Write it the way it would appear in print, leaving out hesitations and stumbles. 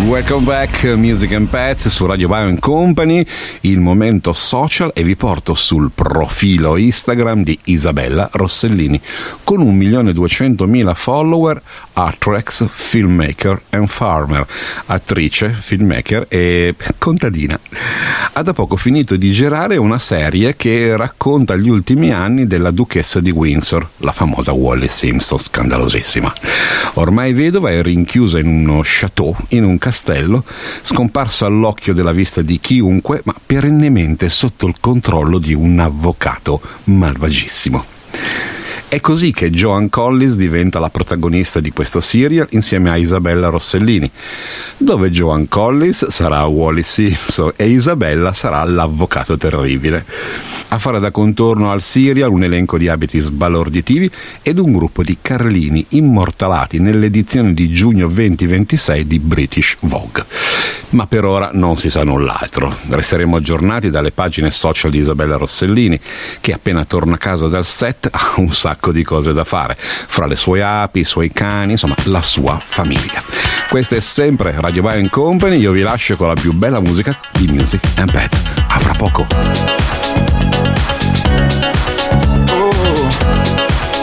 welcome back, Music and Pets su Radio Bio Company, il momento social, e vi porto sul profilo Instagram di Isabella Rossellini con 1.200.000 follower, actress, filmmaker and farmer, attrice, filmmaker e contadina. Ha da poco finito di girare una serie che racconta gli ultimi anni della duchessa di Windsor, la famosa Wallis Simpson, scandalosissima. Ormai vedova è rinchiusa in uno chateau, in un castello, scomparsa all'occhio della vista di chiunque, ma perennemente sotto il controllo di un avvocato malvagissimo. È così che Joan Collins diventa la protagonista di questo serial insieme a Isabella Rossellini, dove Joan Collins sarà Wallis Simpson e Isabella sarà l'avvocato terribile. A fare da contorno al serial un elenco di abiti sbalorditivi ed un gruppo di carlini immortalati nell'edizione di giugno 2026 di British Vogue. Ma per ora non si sa null'altro. Resteremo aggiornati dalle pagine social di Isabella Rossellini, che appena torna a casa dal set ha un sacco di cose da fare, fra le sue api, i suoi cani, insomma la sua famiglia. Questa è sempre Radio Bio Company, io vi lascio con la più bella musica di Music and Pets. A fra poco.